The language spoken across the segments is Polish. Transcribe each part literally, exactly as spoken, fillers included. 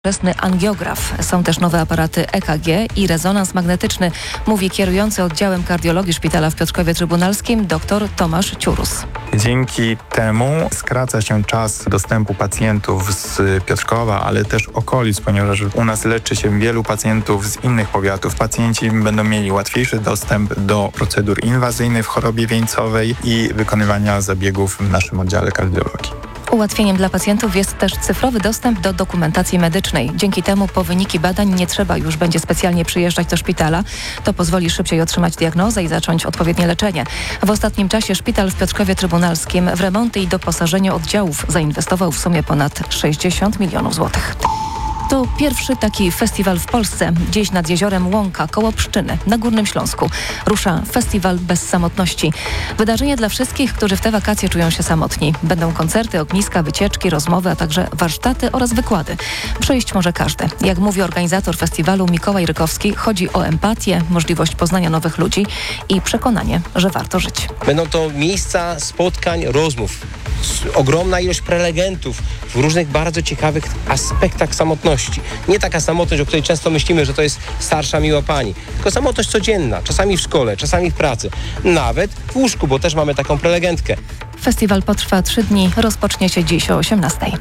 Nowoczesny angiograf. Są też nowe aparaty E K G i rezonans magnetyczny, mówi kierujący oddziałem kardiologii szpitala w Piotrkowie Trybunalskim dr Tomasz Ciurus. Dzięki temu skraca się czas dostępu pacjentów z Piotrkowa, ale też okolic, ponieważ u nas leczy się wielu pacjentów z innych powiatów. Pacjenci będą mieli łatwiejszy dostęp do procedur inwazyjnych w chorobie wieńcowej i wykonywania zabiegów w naszym oddziale kardiologii. Ułatwieniem dla pacjentów jest też cyfrowy dostęp do dokumentacji medycznej. Dzięki temu po wyniki badań nie trzeba już będzie specjalnie przyjeżdżać do szpitala. To pozwoli szybciej otrzymać diagnozę i zacząć odpowiednie leczenie. W ostatnim czasie szpital w Piotrkowie Trybunalskim w remonty i doposażenie oddziałów zainwestował w sumie ponad sześćdziesiąt milionów złotych. To pierwszy taki festiwal w Polsce. Dziś nad jeziorem Łąka, koło Pszczyny, na Górnym Śląsku. Rusza Festiwal Bez Samotności. Wydarzenie dla wszystkich, którzy w te wakacje czują się samotni. Będą koncerty, ogniska, wycieczki, rozmowy, a także warsztaty oraz wykłady. Przyjść może każdy. Jak mówi organizator festiwalu Mikołaj Rykowski, chodzi o empatię, możliwość poznania nowych ludzi i przekonanie, że warto żyć. Będą to miejsca spotkań, rozmów. Ogromna ilość prelegentów w różnych bardzo ciekawych aspektach samotności. Nie taka samotność, o której często myślimy, że to jest starsza, miła pani, tylko samotność codzienna, czasami w szkole, czasami w pracy, nawet w łóżku, bo też mamy taką prelegentkę. Festiwal potrwa trzy dni, rozpocznie się dziś o osiemnastej.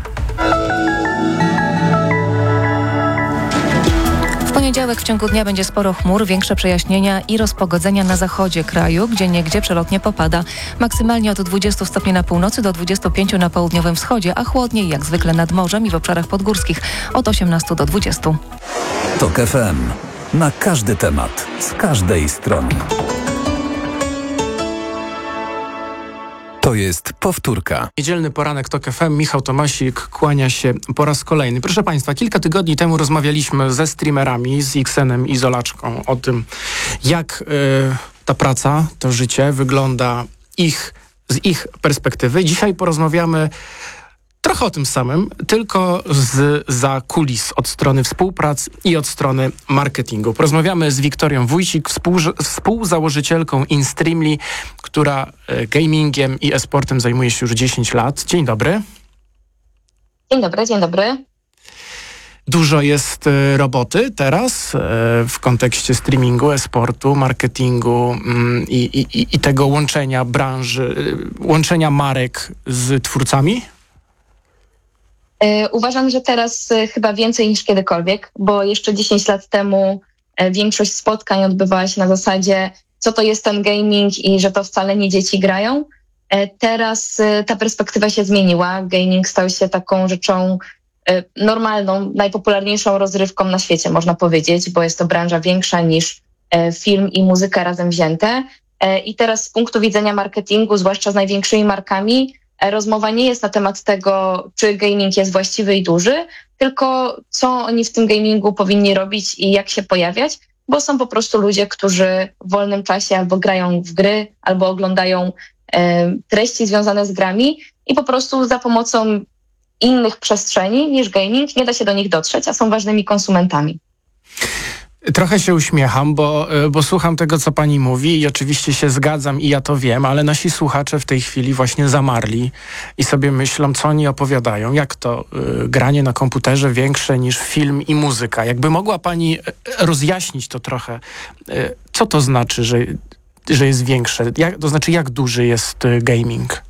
W poniedziałek w ciągu dnia będzie sporo chmur, większe przejaśnienia i rozpogodzenia na zachodzie kraju, gdzie niegdzie przelotnie popada. Maksymalnie od dwudziestu stopni na północy do dwudziestu pięciu na południowym wschodzie, a chłodniej jak zwykle nad morzem i w obszarach podgórskich od osiemnastu do dwudziestu. TOK F M. Na każdy temat, z każdej strony. To jest powtórka. Niedzielny poranek TOK F M. Michał Tomasik kłania się po raz kolejny. Proszę Państwa, kilka tygodni temu rozmawialiśmy ze streamerami, z Iksenem i Zolaczką o tym, jak y, ta praca, to życie wygląda ich, z ich perspektywy. Dzisiaj porozmawiamy trochę o tym samym, tylko z za kulis, od strony współprac i od strony marketingu. Porozmawiamy z Wiktorią Wójcik, współ, współzałożycielką InStreamly, która gamingiem i e-sportem zajmuje się już dziesięć lat. Dzień dobry. Dzień dobry, dzień dobry. Dużo jest roboty teraz w kontekście streamingu, e-sportu, marketingu i, i, i tego łączenia branży, łączenia marek z twórcami? Uważam, że teraz chyba więcej niż kiedykolwiek, bo jeszcze dziesięć lat temu większość spotkań odbywała się na zasadzie, co to jest ten gaming i że to wcale nie dzieci grają. Teraz ta perspektywa się zmieniła. Gaming stał się taką rzeczą normalną, najpopularniejszą rozrywką na świecie, można powiedzieć, bo jest to branża większa niż film i muzyka razem wzięte. I teraz z punktu widzenia marketingu, zwłaszcza z największymi markami, rozmowa nie jest na temat tego, czy gaming jest właściwy i duży, tylko co oni w tym gamingu powinni robić i jak się pojawiać, bo są po prostu ludzie, którzy w wolnym czasie albo grają w gry, albo oglądają e, treści związane z grami i po prostu za pomocą innych przestrzeni niż gaming nie da się do nich dotrzeć, a są ważnymi konsumentami. Trochę się uśmiecham, bo, bo słucham tego, co pani mówi i oczywiście się zgadzam i ja to wiem, ale nasi słuchacze w tej chwili właśnie zamarli i sobie myślą, co oni opowiadają. Jak to y, granie na komputerze większe niż film i muzyka? Jakby mogła pani rozjaśnić to trochę, y, co to znaczy, że, że jest większe? Jak, to znaczy, jak duży jest y, gaming?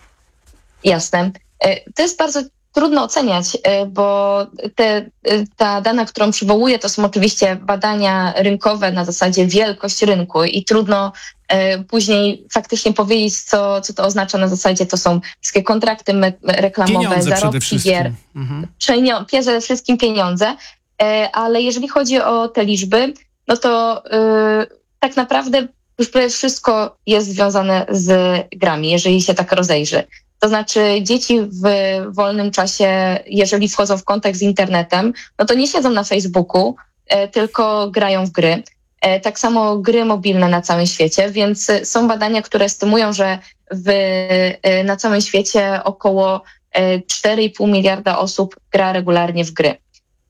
Jasne. Y, to jest bardzo trudno oceniać, bo te, ta dana, którą przywołuję, to są oczywiście badania rynkowe na zasadzie wielkość rynku i trudno e, później faktycznie powiedzieć, co, co to oznacza na zasadzie, to są wszystkie kontrakty me- reklamowe, pieniądze zarobki gier, mhm. Pienio- przede wszystkim pieniądze, e, ale jeżeli chodzi o te liczby, no to e, tak naprawdę już prawie wszystko jest związane z grami, jeżeli się tak rozejrzy. To znaczy dzieci w wolnym czasie, jeżeli wchodzą w kontakt z internetem, no to nie siedzą na Facebooku, e, tylko grają w gry. E, tak samo gry mobilne na całym świecie, więc są badania, które estymują, że w, e, na całym świecie około e, cztery i pół miliarda osób gra regularnie w gry.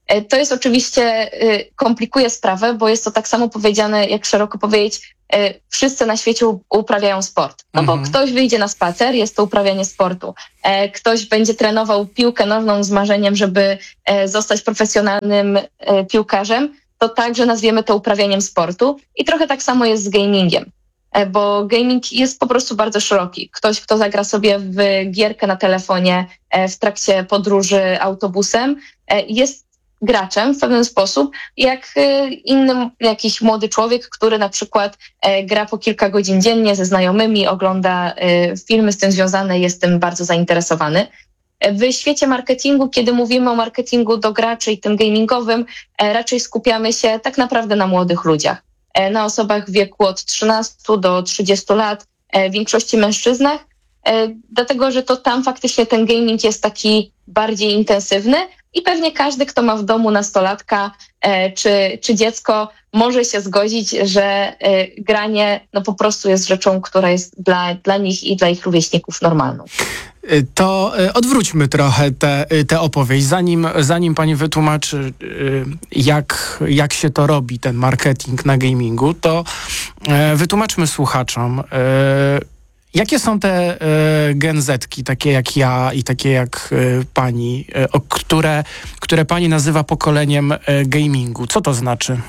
To jest oczywiście, komplikuje sprawę, bo jest to tak samo powiedziane, jak szeroko powiedzieć, wszyscy na świecie uprawiają sport. No bo mhm. ktoś wyjdzie na spacer, jest to uprawianie sportu. Ktoś będzie trenował piłkę nożną z marzeniem, żeby zostać profesjonalnym piłkarzem, to także nazwiemy to uprawianiem sportu. I trochę tak samo jest z gamingiem, bo gaming jest po prostu bardzo szeroki. Ktoś, kto zagra sobie w gierkę na telefonie w trakcie podróży autobusem, jest graczem w pewien sposób, jak inny jakiś młody człowiek, który na przykład gra po kilka godzin dziennie ze znajomymi, ogląda filmy z tym związane, jest tym bardzo zainteresowany. W świecie marketingu, kiedy mówimy o marketingu do graczy i tym gamingowym, raczej skupiamy się tak naprawdę na młodych ludziach. Na osobach w wieku od trzynastu do trzydziestu lat, w większości mężczyznach, dlatego że to tam faktycznie ten gaming jest taki bardziej intensywny i pewnie każdy, kto ma w domu nastolatka czy, czy dziecko, może się zgodzić, że granie no po prostu jest rzeczą, która jest dla, dla nich i dla ich rówieśników normalną. To odwróćmy trochę tę opowieść. Zanim, zanim pani wytłumaczy, jak, jak się to robi, ten marketing na gamingu, to wytłumaczmy słuchaczom, jakie są te Gen Zetki, takie jak ja i takie jak pani, o które, które pani nazywa pokoleniem gamingu. Co to znaczy?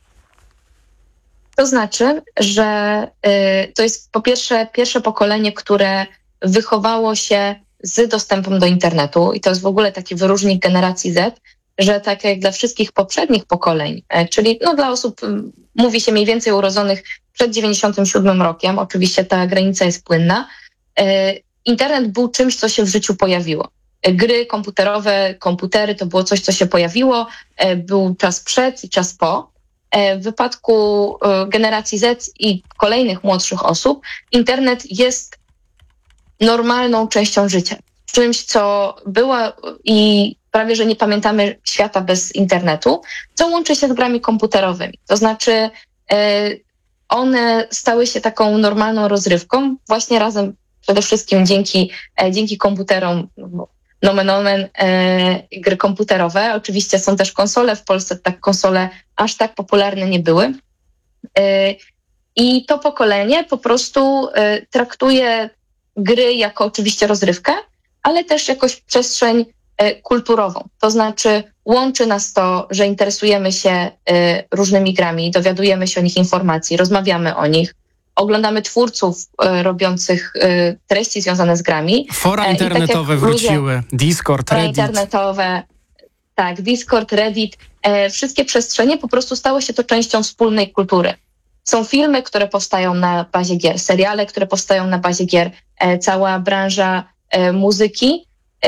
To znaczy, że to jest po pierwsze pierwsze pokolenie, które wychowało się z dostępem do internetu i to jest w ogóle taki wyróżnik generacji Z, że tak jak dla wszystkich poprzednich pokoleń, czyli no dla osób, mówi się mniej więcej urodzonych przed dziewięćdziesiątym siódmym rokiem, oczywiście ta granica jest płynna, internet był czymś, co się w życiu pojawiło. Gry komputerowe, komputery to było coś, co się pojawiło, był czas przed i czas po. W wypadku generacji Z i kolejnych młodszych osób internet jest normalną częścią życia. Czymś, co było i prawie, że nie pamiętamy świata bez internetu, co łączy się z grami komputerowymi. To znaczy one stały się taką normalną rozrywką właśnie razem przede wszystkim dzięki, dzięki komputerom, nomen omen, gry komputerowe. Oczywiście są też konsole, w Polsce tak konsole aż tak popularne nie były. I to pokolenie po prostu traktuje gry jako oczywiście rozrywkę, ale też jakoś przestrzeń kulturową. To znaczy łączy nas to, że interesujemy się różnymi grami, dowiadujemy się o nich informacji, rozmawiamy o nich, oglądamy twórców robiących treści związane z grami. Fora internetowe tak wróciły, ludzie, Discord, fora Reddit. internetowe, tak, Discord, Reddit. Wszystkie przestrzenie po prostu stały się to częścią wspólnej kultury. Są filmy, które powstają na bazie gier, seriale, które powstają na bazie gier, cała branża muzyki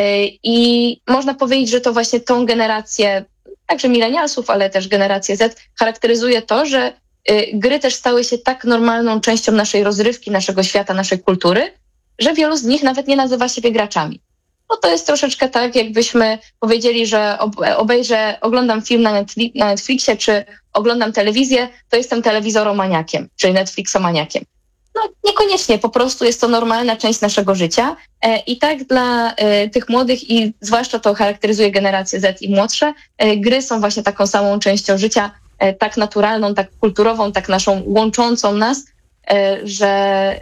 i można powiedzieć, że to właśnie tą generację, także milenialsów, ale też generację Z charakteryzuje to, że gry też stały się tak normalną częścią naszej rozrywki, naszego świata, naszej kultury, że wielu z nich nawet nie nazywa siebie graczami. No to jest troszeczkę tak, jakbyśmy powiedzieli, że obejrzę, oglądam film na, Netflix, na Netflixie, czy oglądam telewizję, to jestem telewizoromaniakiem, czyli Netflixomaniakiem. No niekoniecznie, po prostu jest to normalna część naszego życia i tak dla tych młodych i zwłaszcza to charakteryzuje generację Z i młodsze, gry są właśnie taką samą częścią życia, tak naturalną, tak kulturową, tak naszą łączącą nas, że,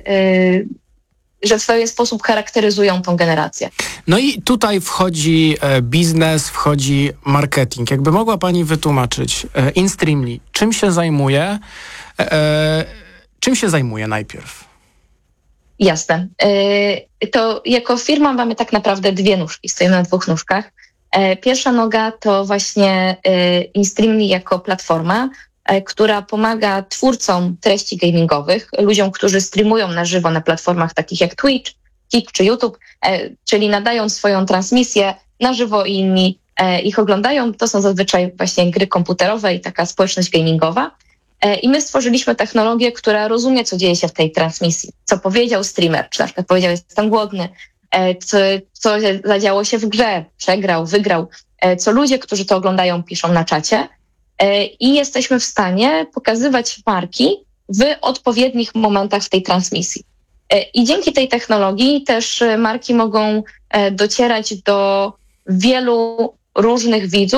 że w pewien sposób charakteryzują tą generację. No i tutaj wchodzi biznes, wchodzi marketing. Jakby mogła pani wytłumaczyć InStreamly, czym się zajmuje, czym się zajmuje najpierw? Jasne. To jako firma mamy tak naprawdę dwie nóżki, stoimy na dwóch nóżkach. Pierwsza noga to właśnie InStreamly jako platforma, która pomaga twórcom treści gamingowych, ludziom, którzy streamują na żywo na platformach takich jak Twitch, Kick czy YouTube, czyli nadają swoją transmisję na żywo i inni ich oglądają. To są zazwyczaj właśnie gry komputerowe i taka społeczność gamingowa. I my stworzyliśmy technologię, która rozumie, co dzieje się w tej transmisji. Co powiedział streamer, czy na przykład powiedział, jestem głodny, co, co zadziało się w grze, przegrał, wygrał, co ludzie, którzy to oglądają, piszą na czacie. I jesteśmy w stanie pokazywać marki w odpowiednich momentach w tej transmisji. I dzięki tej technologii też marki mogą docierać do wielu różnych widzów,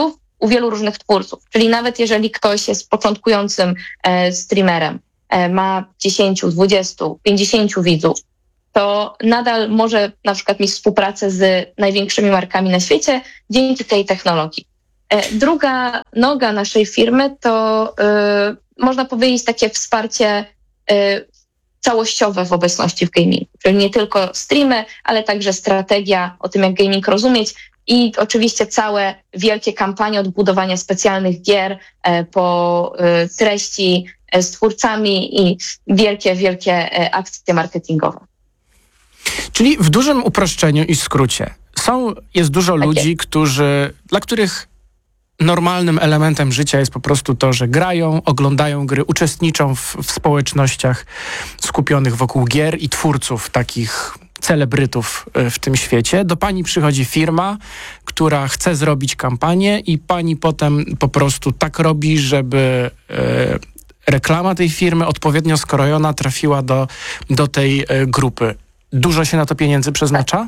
u wielu różnych twórców. Czyli nawet jeżeli ktoś jest początkującym e, streamerem, e, ma dziesięć, dwadzieścia, pięćdziesiąt widzów, to nadal może na przykład mieć współpracę z największymi markami na świecie dzięki tej technologii. E, druga noga naszej firmy to e, można powiedzieć takie wsparcie e, całościowe w obecności w gamingu. Czyli nie tylko streamy, ale także strategia o tym, jak gaming rozumieć i oczywiście całe wielkie kampanie od budowania specjalnych gier e, po e, treści e, z twórcami i wielkie, wielkie e, akcje marketingowe. Czyli w dużym uproszczeniu i skrócie są, jest dużo Tak ludzi, jest. którzy, dla których normalnym elementem życia jest po prostu to, że grają, oglądają gry, uczestniczą w, w społecznościach skupionych wokół gier i twórców takich celebrytów w tym świecie. Do pani przychodzi firma, która chce zrobić kampanię i pani potem po prostu tak robi, żeby e, reklama tej firmy odpowiednio skrojona trafiła do, do tej e, grupy. Dużo się na to pieniędzy przeznacza?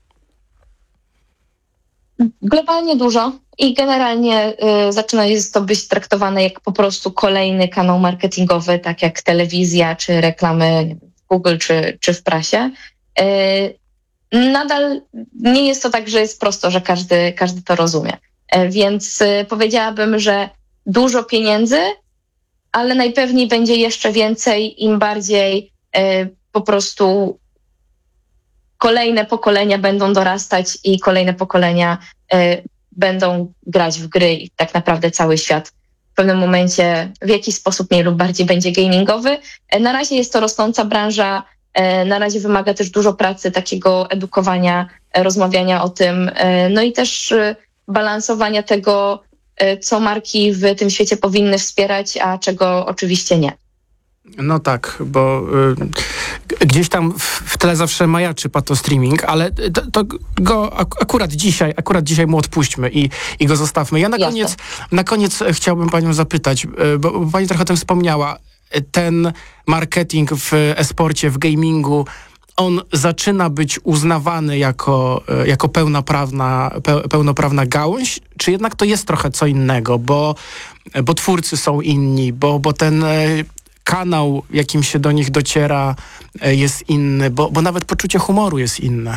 Globalnie dużo i generalnie y, zaczyna jest to być traktowane jak po prostu kolejny kanał marketingowy, tak jak telewizja czy reklamy w Google czy, czy w prasie. Y, nadal nie jest to tak, że jest prosto, że każdy, każdy to rozumie. Y, więc y, powiedziałabym, że dużo pieniędzy, ale najpewniej będzie jeszcze więcej, im bardziej y, po prostu kolejne pokolenia będą dorastać i kolejne pokolenia y, będą grać w gry i tak naprawdę cały świat w pewnym momencie w jakiś sposób mniej lub bardziej będzie gamingowy. Y, na razie jest to rosnąca branża, y, na razie wymaga też dużo pracy, takiego edukowania, y, rozmawiania o tym, y, no i też y, balansowania tego, y, co marki w tym świecie powinny wspierać, a czego oczywiście nie. No tak, bo y, gdzieś tam w, w tle zawsze majaczy patostreaming, ale to, to go ak- akurat dzisiaj, akurat dzisiaj mu odpuśćmy i, i go zostawmy. Ja na Jasne. koniec, na koniec chciałbym panią zapytać, y, bo, bo pani trochę o tym wspomniała, y, ten marketing w e-sporcie, w gamingu, on zaczyna być uznawany jako, y, jako pełnoprawna, pe, pełnoprawna gałąź, czy jednak to jest trochę co innego, bo, bo twórcy są inni, bo, bo ten... Y, kanał, jakim się do nich dociera, jest inny, bo, bo nawet poczucie humoru jest inne.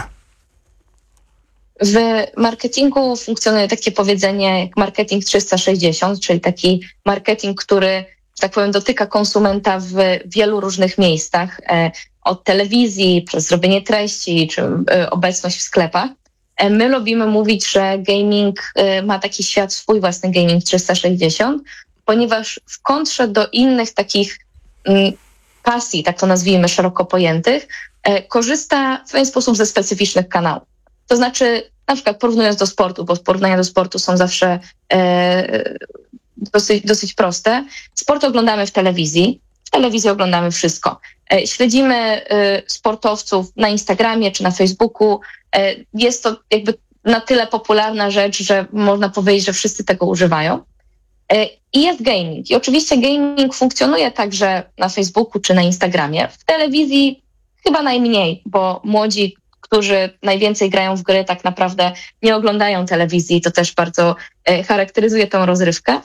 W marketingu funkcjonuje takie powiedzenie jak marketing trzysta sześćdziesiąt, czyli taki marketing, który, że tak powiem, dotyka konsumenta w wielu różnych miejscach, od telewizji, przez zrobienie treści, czy obecność w sklepach. My lubimy mówić, że gaming ma taki świat, swój własny gaming trzysta sześćdziesiąt, ponieważ w kontrze do innych takich pasji, tak to nazwijmy, szeroko pojętych, korzysta w pewien sposób ze specyficznych kanałów. To znaczy, na przykład porównując do sportu, bo porównania do sportu są zawsze e, dosyć, dosyć proste. Sport oglądamy w telewizji, w telewizji oglądamy wszystko. E, śledzimy e, sportowców na Instagramie czy na Facebooku. E, jest to jakby na tyle popularna rzecz, że można powiedzieć, że wszyscy tego używają. I jest gaming. I oczywiście gaming funkcjonuje także na Facebooku czy na Instagramie. W telewizji chyba najmniej, bo młodzi, którzy najwięcej grają w gry, tak naprawdę nie oglądają telewizji. To też bardzo charakteryzuje tą rozrywkę.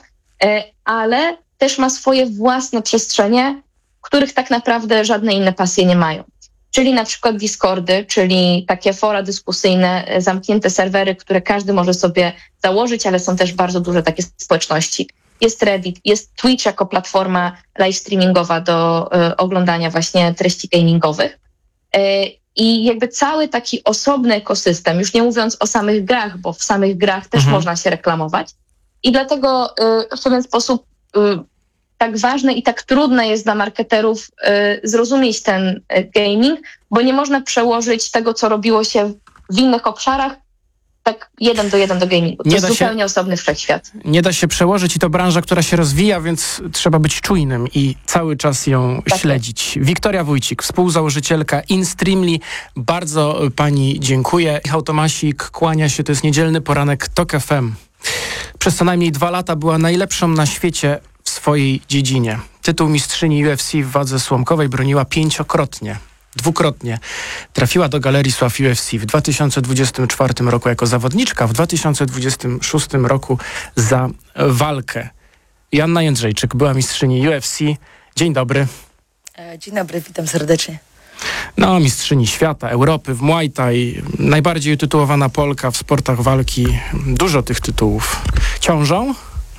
Ale też ma swoje własne przestrzenie, których tak naprawdę żadne inne pasje nie mają. Czyli na przykład Discordy, czyli takie fora dyskusyjne, zamknięte serwery, które każdy może sobie założyć, ale są też bardzo duże takie społeczności. Jest Reddit, jest Twitch jako platforma live streamingowa do y, oglądania właśnie treści gamingowych. Y, I jakby cały taki osobny ekosystem, już nie mówiąc o samych grach, bo w samych grach też Mhm. można się reklamować. I dlatego y, w pewien sposób y, tak ważne i tak trudne jest dla marketerów y, zrozumieć ten y, gaming, bo nie można przełożyć tego, co robiło się w innych obszarach, tak jeden do jeden do gamingu. To Nie jest da się- zupełnie osobny wszechświat. Nie da się przełożyć i to branża, która się rozwija, więc trzeba być czujnym i cały czas ją Tak śledzić. Wiktoria Wójcik, współzałożycielka InStreamly. Bardzo pani dziękuję. Michał Tomasik kłania się, to jest niedzielny poranek TOK F M. Przez co najmniej dwa lata była najlepszą na świecie w swojej dziedzinie. Tytuł mistrzyni U F C w wadze słomkowej broniła pięciokrotnie. dwukrotnie trafiła do Galerii Sław U F C w dwa tysiące dwudziestym czwartym roku jako zawodniczka, w dwa tysiące dwudziestym szóstym roku za walkę. Joanna Jędrzejczyk była mistrzyni U F C. Dzień dobry. Dzień dobry, witam serdecznie. No, mistrzyni świata, Europy w Muay Thai, najbardziej utytułowana Polka w sportach walki. Dużo tych tytułów. Ciążą?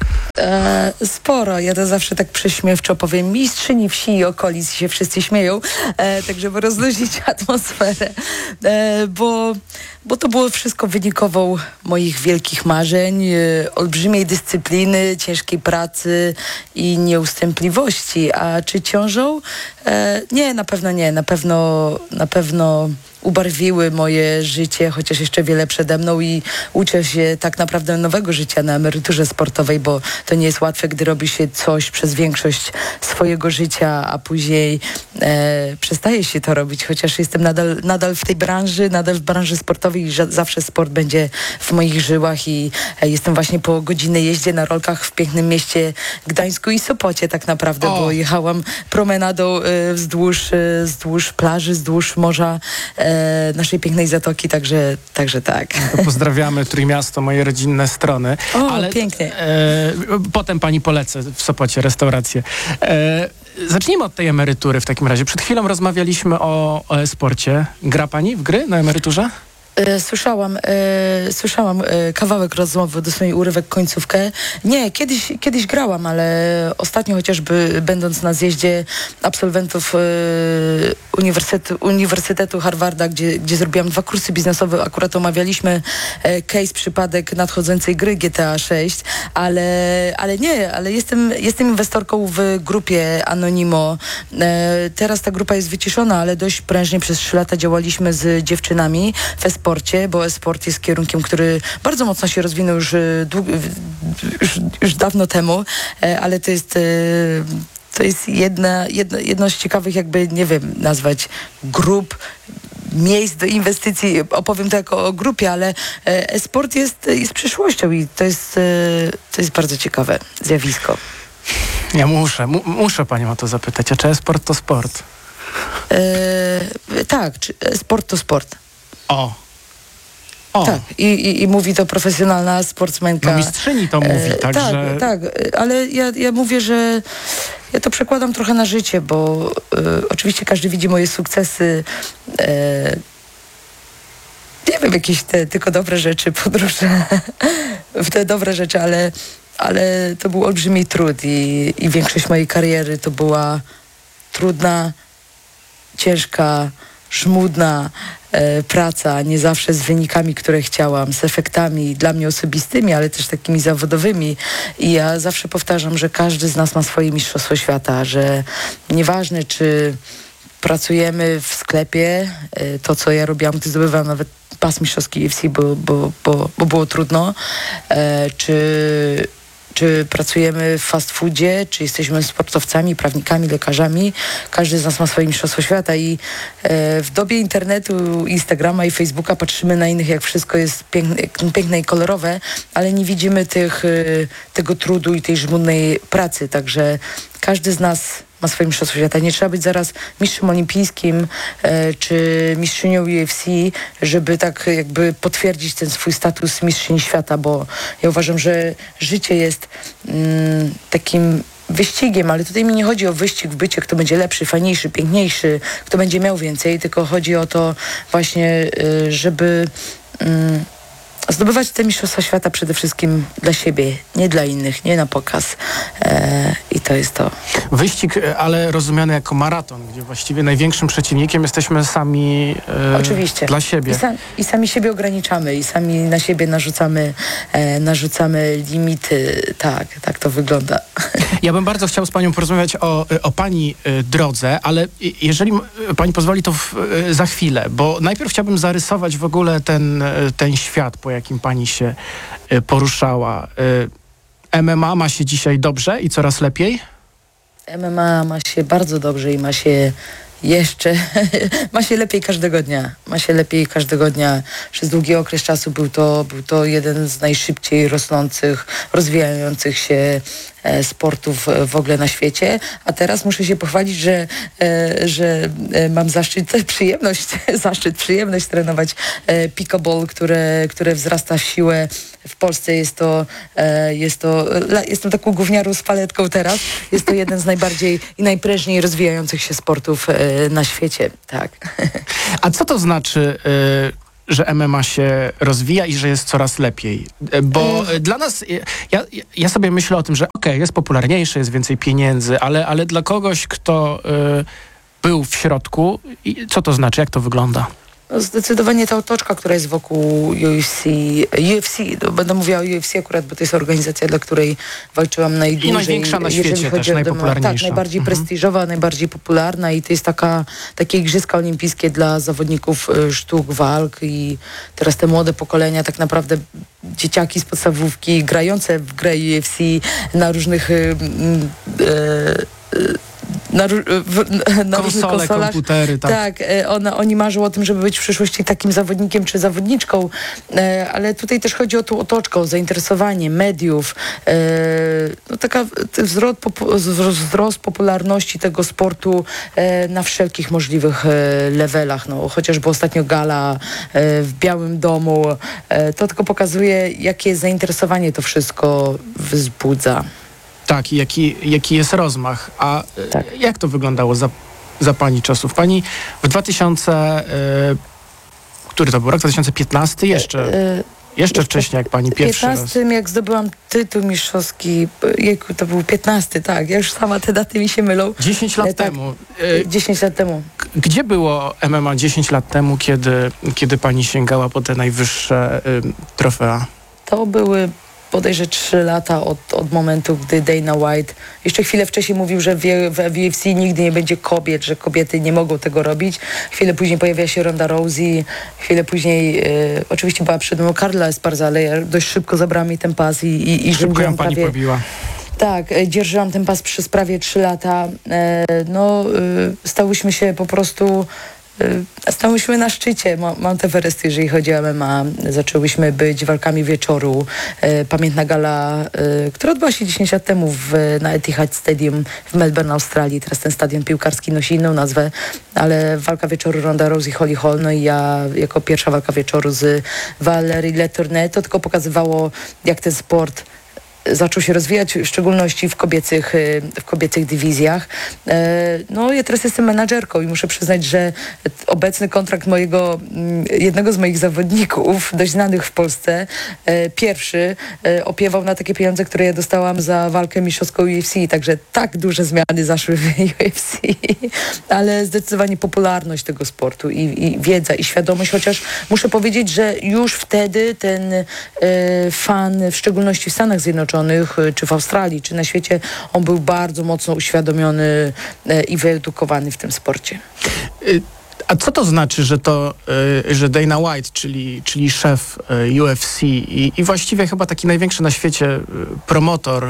E, sporo, ja to zawsze tak prześmiewczo powiem, mistrzyni wsi i okolic się wszyscy śmieją, e, tak żeby rozluźnić atmosferę, e, bo, bo to było wszystko wynikową moich wielkich marzeń, e, olbrzymiej dyscypliny, ciężkiej pracy i nieustępliwości. A czy ciążą? E, nie, na pewno nie, na pewno, na pewno ubarwiły moje życie, chociaż jeszcze wiele przede mną i uczę się tak naprawdę nowego życia na emeryturze sportowej, bo to nie jest łatwe, gdy robi się coś przez większość swojego życia, a później e, przestaje się to robić, chociaż jestem nadal, nadal w tej branży, nadal w branży sportowej i zawsze sport będzie w moich żyłach i e, jestem właśnie po godzinnej jeździe na rolkach w pięknym mieście Gdańsku i Sopocie tak naprawdę, o. bo jechałam promenadą e, wzdłuż, e, wzdłuż plaży, wzdłuż morza e, naszej pięknej zatoki, także, także tak. To pozdrawiamy Trójmiasto, moje rodzinne strony. O, ale, pięknie. E, potem pani polecę w Sopocie restaurację. E, zacznijmy od tej emerytury w takim razie. Przed chwilą rozmawialiśmy o, o e-sporcie. Gra pani w gry na emeryturze? E, słyszałam, e, słyszałam e, kawałek rozmowy, dosłownie urywek, końcówkę. Nie, kiedyś, kiedyś grałam, ale ostatnio chociażby będąc na zjeździe absolwentów e, uniwersytetu, Uniwersytetu Harvarda, gdzie, gdzie zrobiłam dwa kursy biznesowe, akurat omawialiśmy e, case, przypadek nadchodzącej gry G T A sześć, ale, ale nie, ale jestem, jestem inwestorką w grupie Anonimo. E, teraz ta grupa jest wyciszona, ale dość prężnie przez trzy lata działaliśmy z dziewczynami w e-sporcie, bo e-sport jest kierunkiem, który bardzo mocno się rozwinął już, dług, już, już dawno temu, ale to jest, to jest jedna, jedna, jedno z ciekawych, jakby, nie wiem, nazwać grup, miejsc do inwestycji. Opowiem to jako o grupie, ale e-sport jest, jest przyszłością i to jest, to jest bardzo ciekawe zjawisko. Ja muszę, mu, muszę panią o to zapytać, a czy e-sport to sport? E, tak, czy sport to sport. O. O. Tak, i, i, i mówi to profesjonalna sportsmenka. No mistrzyni to mówi, e, także... Tak, tak, ale ja, ja mówię, że ja to przekładam trochę na życie, bo e, oczywiście każdy widzi moje sukcesy, e, nie wiem, jakieś te tylko dobre rzeczy, podróże, w te dobre rzeczy, ale, ale to był olbrzymi trud i, i większość mojej kariery to była trudna, ciężka, żmudna e, praca, nie zawsze z wynikami, które chciałam, z efektami dla mnie osobistymi, ale też takimi zawodowymi. I ja zawsze powtarzam, że każdy z nas ma swoje mistrzostwo świata, że nieważne, czy pracujemy w sklepie, e, to co ja robiłam, gdy zdobywałam nawet pas mistrzowski U F C, bo, bo, bo, bo było trudno, e, czy czy pracujemy w fast foodzie, czy jesteśmy sportowcami, prawnikami, lekarzami. Każdy z nas ma swoje mistrzostwo świata i e, w dobie internetu, Instagrama i Facebooka patrzymy na innych, jak wszystko jest piękne, piękne i kolorowe, ale nie widzimy tych, e, tego trudu i tej żmudnej pracy. Także każdy z nas ma swoje mistrzostwo świata. Nie trzeba być zaraz mistrzem olimpijskim e, czy mistrzynią U F C, żeby tak jakby potwierdzić ten swój status mistrzyni świata, bo ja uważam, że życie jest mm, takim wyścigiem, ale tutaj mi nie chodzi o wyścig w bycie, kto będzie lepszy, fajniejszy, piękniejszy, kto będzie miał więcej, tylko chodzi o to właśnie, y, żeby mm, zdobywać te mistrzostwa świata przede wszystkim dla siebie, nie dla innych, nie na pokaz. E, I to jest to. Wyścig, ale rozumiany jako maraton, gdzie właściwie największym przeciwnikiem jesteśmy sami e, Oczywiście. dla siebie. I, sam, I sami siebie ograniczamy i sami na siebie narzucamy, e, narzucamy limity. Tak, tak to wygląda. Ja bym bardzo chciał z panią porozmawiać o, o pani y, drodze, ale jeżeli y, pani pozwoli, to w, y, za chwilę, bo najpierw chciałbym zarysować w ogóle ten, y, ten świat, po jakim pani się y, poruszała. Y, M M A ma się dzisiaj dobrze i coraz lepiej? M M A ma się bardzo dobrze i ma się jeszcze ma się lepiej każdego dnia. Ma się lepiej każdego dnia. Przez długi okres czasu był to, był to jeden z najszybciej rosnących, rozwijających się e, sportów w ogóle na świecie. A teraz muszę się pochwalić, że, e, że e, mam zaszczyt, przyjemność, zaszczyt, przyjemność trenować e, pickleball, które, które wzrasta w siłę. W Polsce jest to, e, jest to, la, jestem taką gówniarą z paletką teraz. Jest to jeden z najbardziej i najprężniej rozwijających się sportów e, na świecie. Tak. A co to znaczy, y, że M M A się rozwija i że jest coraz lepiej? Y, Bo y, dla nas, y, ja, ja sobie myślę o tym, że okej, jest popularniejsze, jest więcej pieniędzy, ale, ale dla kogoś, kto y, był w środku, i co to znaczy, jak to wygląda? No zdecydowanie ta otoczka, która jest wokół U F C, U F C, no będę mówiła o U F C akurat, bo to jest organizacja, dla której walczyłam najdłużej. I największa na jeżeli świecie chodzi też, o najpopularniejsza. Tak, najbardziej mhm. prestiżowa, najbardziej popularna i to jest taka, takie igrzyska olimpijskie dla zawodników y, sztuk walk i teraz te młode pokolenia, tak naprawdę dzieciaki z podstawówki grające w grę U F C na różnych y, y, y, na, w, na różnych Konsole, konsolach. komputery, tak. Tak, ona, oni marzą o tym, żeby być w przyszłości takim zawodnikiem czy zawodniczką, e, ale tutaj też chodzi o tą otoczkę, o zainteresowanie mediów, e, no taka wzrost, popu, wzrost popularności tego sportu e, na wszelkich możliwych e, levelach. No, chociażby ostatnio gala e, w Białym Domu, e, to tylko pokazuje, jakie zainteresowanie to wszystko wzbudza. Tak, i jaki, jaki jest rozmach. A Tak. y, jak to wyglądało za, za pani czasów? Pani w dwa tysiące... Y, który to był rok? dwa tysiące piętnasty? Jeszcze, E, jeszcze wcześniej, jak pani W pierwszy raz. piętnastym, jak zdobyłam tytuł mistrzowski, jejku, to był piętnasty, tak, ja już sama te daty mi się mylą. dziesięć lat E, tak. temu. Y, dziesięć lat temu. Gdzie było M M A dziesięć lat temu, kiedy, kiedy pani sięgała po te najwyższe y, trofea? To były bodajże trzy lata od, od momentu, gdy Dana White jeszcze chwilę wcześniej mówił, że w, w U F C nigdy nie będzie kobiet, że kobiety nie mogą tego robić. Chwilę później pojawia się Ronda Rousey, chwilę później e, oczywiście była przed mną Carla Esparza, ale ja dość szybko zabrała mi ten pas i, i, i Szybko ją rządziłam pani prawie... pobiła. Tak, e, dzierżyłam ten pas przez prawie trzy lata. E, no, e, stałyśmy się po prostu... e, Stałyśmy na szczycie Mount Everest, jeżeli chodzi o M M A. Zaczęłyśmy być walkami wieczoru. E, pamiętna gala, e, która odbyła się dziesięć lat temu w, na Etihad Stadium w Melbourne, Australii. Teraz ten stadion piłkarski nosi inną nazwę, ale walka wieczoru Ronda Rousey, Holly Holm, no i ja jako pierwsza walka wieczoru z Valérie Letourneau, to tylko pokazywało, jak ten sport zaczął się rozwijać, w szczególności w kobiecych, w kobiecych dywizjach. No ja teraz jestem menadżerką i muszę przyznać, że obecny kontrakt mojego, jednego z moich zawodników, dość znanych w Polsce, pierwszy, opiewał na takie pieniądze, które ja dostałam za walkę mistrzowską U F C, także tak duże zmiany zaszły w U F C, ale zdecydowanie popularność tego sportu i, i wiedza i świadomość, chociaż muszę powiedzieć, że już wtedy ten e, fan, w szczególności w Stanach Zjednoczonych, czy w Australii, czy na świecie, on był bardzo mocno uświadomiony e, i wyedukowany w tym sporcie. A co to znaczy, że to, y, że Dana White, czyli, czyli szef y, U F C i, i właściwie chyba taki największy na świecie y, promotor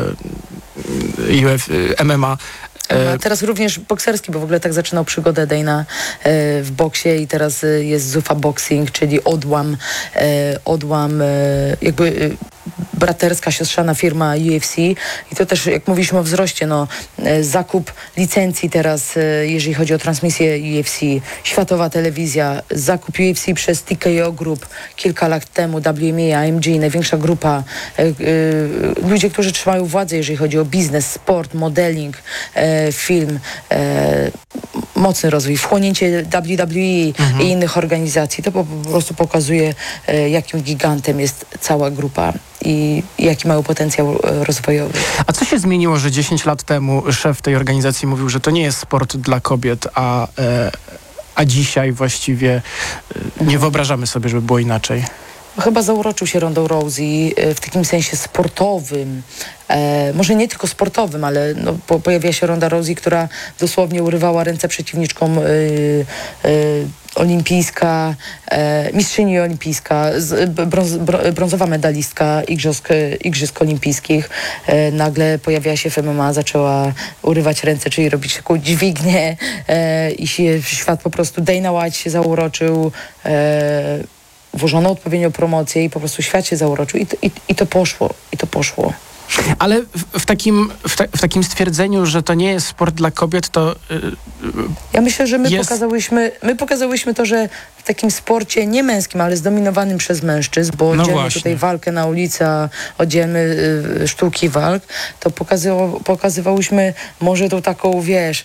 y, U F, y, M M A, A teraz również bokserski, bo w ogóle tak zaczynał przygodę Dana e, w boksie i teraz e, jest Zuffa Boxing, czyli odłam, e, odłam e, jakby e, braterska, siostrzana firma U F C i to też, jak mówiliśmy o wzroście, no e, zakup licencji teraz, e, jeżeli chodzi o transmisję U F C, światowa telewizja, zakup U F C przez T K O Group kilka lat temu, W M E, A M G, największa grupa, e, e, ludzie, którzy trzymają władzę, jeżeli chodzi o biznes, sport, modeling, e, film, e, mocny rozwój, wchłonięcie W W E mhm. i innych organizacji. To po, po prostu pokazuje, e, jakim gigantem jest cała grupa i, i jaki mają potencjał e, rozwojowy. A co się zmieniło, że dziesięć lat temu szef tej organizacji mówił, że to nie jest sport dla kobiet, a, e, a dzisiaj właściwie e, nie wyobrażamy sobie, żeby było inaczej? Chyba zauroczył się Rondą Rousey e, w takim sensie sportowym. E, może nie tylko sportowym, ale no, po, pojawia się Ronda Rousey, która dosłownie urywała ręce przeciwniczkom, e, e, olimpijska, e, mistrzyni olimpijska, z, brąz, brązowa medalistka igrzysk, igrzysk olimpijskich. E, nagle pojawiła się w M M A, zaczęła urywać ręce, czyli robić taką dźwignię e, i się świat po prostu, Dana White się zauroczył, e, włożono odpowiednią promocję i po prostu świat się zauroczył i to, i, i to poszło, i to poszło. Ale w, w, takim, w, ta, w takim stwierdzeniu, że to nie jest sport dla kobiet, to... Yy, ja myślę, że my jest... pokazałyśmy, my pokazałyśmy to, że w takim sporcie nie męskim, ale zdominowanym przez mężczyzn, bo No dzielmy właśnie. tutaj walkę na ulicy, a oddzielmy y, sztuki walk, to pokazywa, pokazywałyśmy może tą taką, wiesz,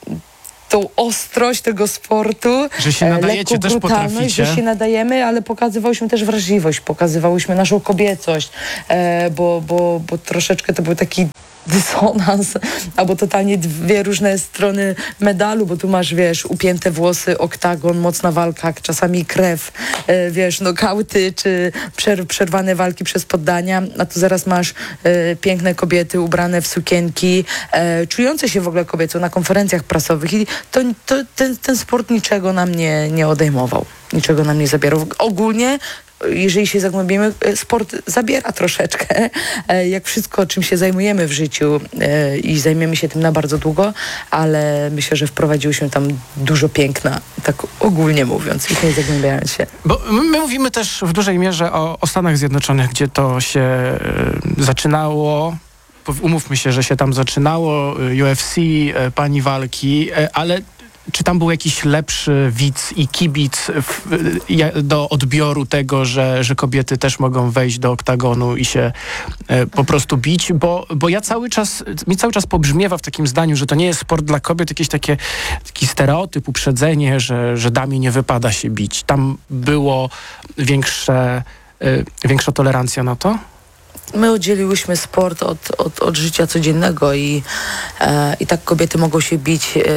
tą ostrość tego sportu, Że się nadajecie, lekką też brutalność, potraficie. że się nadajemy, ale pokazywałyśmy też wrażliwość, pokazywałyśmy naszą kobiecość, e, bo, bo, bo troszeczkę to był taki dysonans, albo totalnie dwie różne strony medalu, bo tu masz, wiesz, upięte włosy, oktagon, mocna walka, czasami krew, e, wiesz, nokauty, czy przer- przerwane walki przez poddania, a tu zaraz masz e, piękne kobiety ubrane w sukienki, e, czujące się w ogóle kobiecą na konferencjach prasowych i to, to, ten, ten sport niczego nam nie, nie odejmował, niczego nam nie zabierał. Ogólnie jeżeli się zagłębimy, sport zabiera troszeczkę, jak wszystko, czym się zajmujemy w życiu i zajmiemy się tym na bardzo długo, ale myślę, że wprowadziłyśmy tam dużo piękna, tak ogólnie mówiąc, już nie zagłębiając się. Bo my mówimy też w dużej mierze o, o Stanach Zjednoczonych, gdzie to się y, zaczynało. Umówmy się, że się tam zaczynało, U F C, y, pani walki, y, ale czy tam był jakiś lepszy widz i kibic w, ja, do odbioru tego, że, że kobiety też mogą wejść do oktagonu i się e, po prostu bić? Bo, bo ja cały czas, mi cały czas pobrzmiewa w takim zdaniu, że to nie jest sport dla kobiet, jakieś takie, taki stereotyp, uprzedzenie, że, że damie nie wypada się bić. Tam było większe, e, większa tolerancja na to? My oddzieliłyśmy sport od, od, od życia codziennego i, e, i tak kobiety mogą się bić e,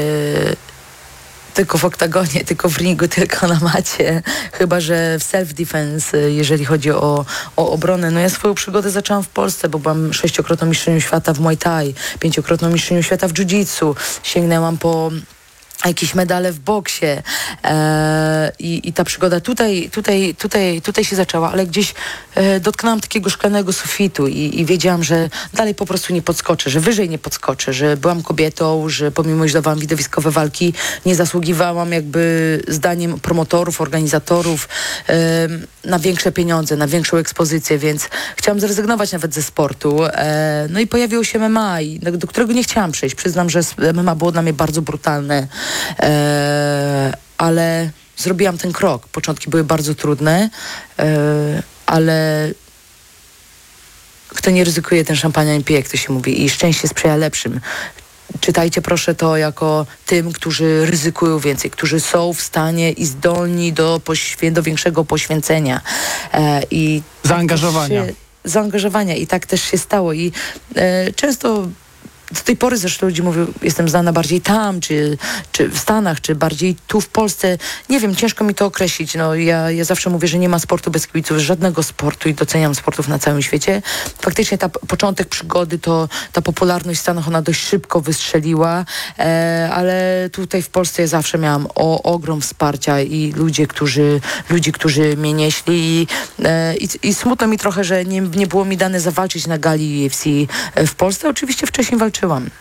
tylko w oktagonie, tylko w ringu, tylko na macie. Chyba że w self-defense, jeżeli chodzi o, o obronę. No ja swoją przygodę zaczęłam w Polsce, bo byłam sześciokrotną mistrzynią świata w Muay Thai, pięciokrotną mistrzynią świata w jiu-jitsu. Sięgnęłam po jakieś medale w boksie e, i, i ta przygoda tutaj, tutaj, tutaj, tutaj się zaczęła, ale gdzieś e, dotknęłam takiego szklanego sufitu i, i wiedziałam, że dalej po prostu nie podskoczę, że wyżej nie podskoczę, że byłam kobietą, że pomimo, że dawałam widowiskowe walki, nie zasługiwałam jakby zdaniem promotorów, organizatorów e, na większe pieniądze, na większą ekspozycję, więc chciałam zrezygnować nawet ze sportu. E, no i pojawiło się M M A, i, do którego nie chciałam przejść. Przyznam, że M M A było dla mnie bardzo brutalne. E, ale zrobiłam ten krok. Początki były bardzo trudne, e, ale kto nie ryzykuje, ten szampania nie pije, jak to się mówi, i szczęście sprzyja lepszym. Czytajcie proszę to jako tym, którzy ryzykują więcej, którzy są w stanie i zdolni do, poświę- do większego poświęcenia. E, i Zaangażowania. Tak się, zaangażowania i tak też się stało. I e, często do tej pory zresztą ludzie mówią, jestem znana bardziej tam, czy, czy w Stanach, czy bardziej tu w Polsce. Nie wiem, ciężko mi to określić. No, ja, ja zawsze mówię, że nie ma sportu bez kibiców, żadnego sportu i doceniam sportów na całym świecie. Faktycznie ta początek przygody, to ta popularność w Stanach, ona dość szybko wystrzeliła, e, ale tutaj w Polsce ja zawsze miałam o, ogrom wsparcia i ludzie, którzy, ludzi, którzy mnie nieśli i, e, i, i smutno mi trochę, że nie, nie było mi dane zawalczyć na gali U F C w Polsce. Oczywiście wcześniej walczyłam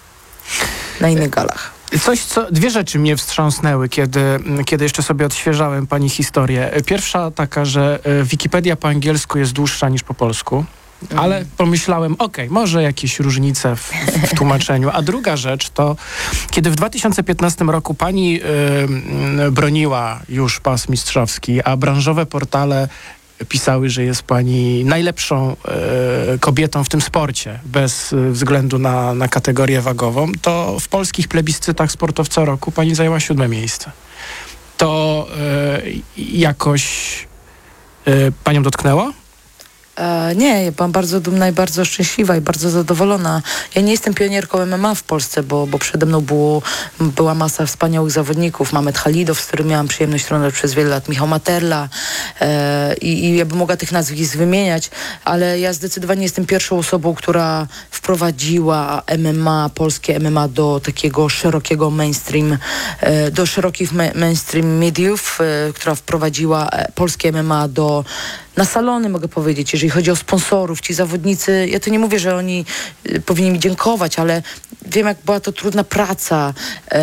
na innych galach. Coś, co, dwie rzeczy mnie wstrząsnęły, kiedy, kiedy jeszcze sobie odświeżałem pani historię. Pierwsza taka, że Wikipedia po angielsku jest dłuższa niż po polsku, mm. ale pomyślałem, okej, okay, może jakieś różnice w, w tłumaczeniu. A druga rzecz to, kiedy w dwa tysiące piętnastym roku pani y, broniła już pas mistrzowski, a branżowe portale pisały, że jest pani najlepszą e, kobietą w tym sporcie, bez e, względu na, na kategorię wagową, to w polskich plebiscytach sportowca roku pani zajęła siódme miejsce. To e, jakoś e, panią dotknęło? E, nie, ja byłam bardzo dumna i bardzo szczęśliwa i bardzo zadowolona. Ja nie jestem pionierką M M A w Polsce, bo, bo przede mną było, była masa wspaniałych zawodników. Mamet Halidow, z którym miałam przyjemność trenować przez wiele lat, Michał Materla e, i, i ja bym mogła tych nazwisk wymieniać, ale ja zdecydowanie jestem pierwszą osobą, która wprowadziła M M A, polskie M M A do takiego szerokiego mainstream, e, do szerokich ma- mainstream mediów, e, która wprowadziła e, polskie M M A do na salony, mogę powiedzieć, jeżeli chodzi o sponsorów, ci zawodnicy, ja to nie mówię, że oni y, powinni mi dziękować, ale wiem, jak była to trudna praca e,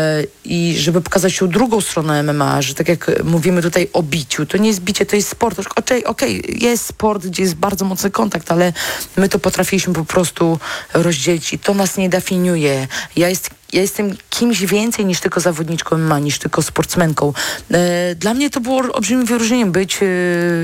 i żeby pokazać tą drugą stronę M M A, że tak jak mówimy tutaj o biciu, to nie jest bicie, to jest sport. Okej, okay, jest sport, gdzie jest bardzo mocny kontakt, ale my to potrafiliśmy po prostu rozdzielić i to nas nie definiuje. Ja jest Ja jestem kimś więcej niż tylko zawodniczką M M A, niż tylko sportsmenką. E, dla mnie to było olbrzymim wyróżnieniem być, e,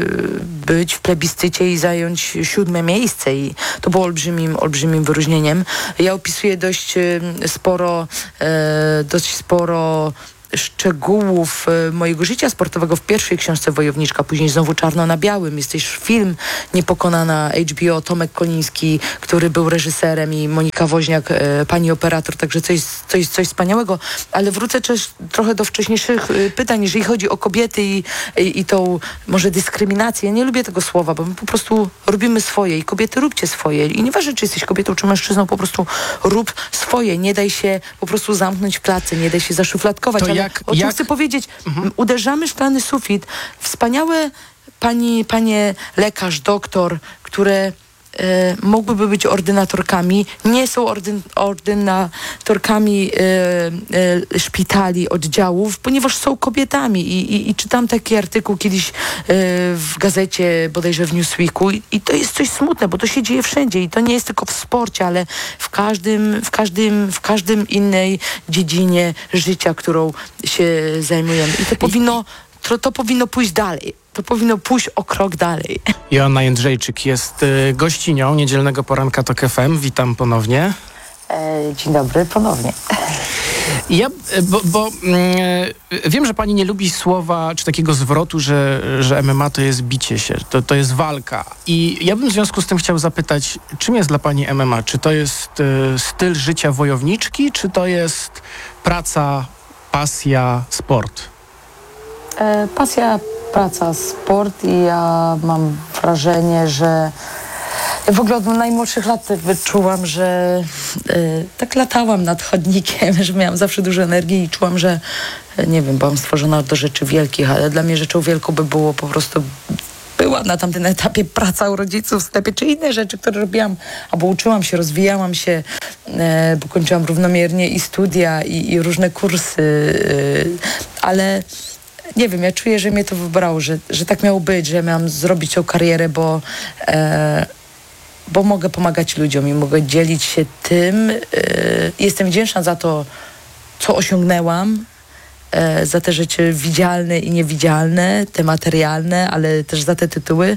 być w plebiscycie i zająć siódme miejsce. I to było olbrzymim, olbrzymim wyróżnieniem. Ja opisuję dość e, sporo, e, dość sporo szczegółów e, mojego życia sportowego w pierwszej książce Wojowniczka, później znowu Czarno na białym. Jest też film Niepokonana H B O, Tomek Koliński, który był reżyserem i Monika Woźniak, e, pani operator, także coś, coś, coś wspaniałego. Ale wrócę też trochę do wcześniejszych e, pytań, jeżeli chodzi o kobiety i, i, i tą może dyskryminację. Ja nie lubię tego słowa, bo my po prostu robimy swoje i kobiety róbcie swoje. I nieważne, czy jesteś kobietą, czy mężczyzną, po prostu rób swoje. Nie daj się po prostu zamknąć w klatce, nie daj się zaszufladkować. To ale jak- o czym jak- chcę powiedzieć, mhm. uderzamy w szklany sufit. Wspaniałe pani, panie lekarz, doktor, które e, mogłyby być ordynatorkami, nie są ordyn, ordynatorkami e, e, szpitali, oddziałów, ponieważ są kobietami. I, i, i czytam taki artykuł kiedyś e, w gazecie, bodajże w Newsweeku i, i to jest coś smutne, bo to się dzieje wszędzie i to nie jest tylko w sporcie, ale w każdym, w każdym, w każdym innej dziedzinie życia, którą się zajmujemy. I to powinno, to, to powinno pójść dalej. To powinno pójść o krok dalej. Joanna Jędrzejczyk jest y, gościnią niedzielnego poranka Tok F M. Witam ponownie. E, dzień dobry, ponownie. Ja, y, bo, bo y, wiem, że pani nie lubi słowa, czy takiego zwrotu, że, że M M A to jest bicie się, to, to jest walka. I ja bym w związku z tym chciał zapytać, czym jest dla pani M M A? Czy to jest y, styl życia wojowniczki, czy to jest praca, pasja, sport? E, pasja, praca, sport i ja mam wrażenie, że ja w ogóle od najmłodszych lat wyczułam, że e, tak latałam nad chodnikiem, że miałam zawsze dużo energii i czułam, że e, nie wiem, byłam stworzona do rzeczy wielkich, ale dla mnie rzeczą wielką by było po prostu była na tamtym etapie praca u rodziców w sklepie, czy inne rzeczy, które robiłam, albo uczyłam się, rozwijałam się, e, bo kończyłam równomiernie i studia, i, i różne kursy, e, ale nie wiem, ja czuję, że mnie to wybrało, że, że tak miało być, że ja miałam zrobić tą karierę, bo, e, bo mogę pomagać ludziom i mogę dzielić się tym. E, jestem wdzięczna za to, co osiągnęłam, e, za te rzeczy widzialne i niewidzialne, te materialne, ale też za te tytuły,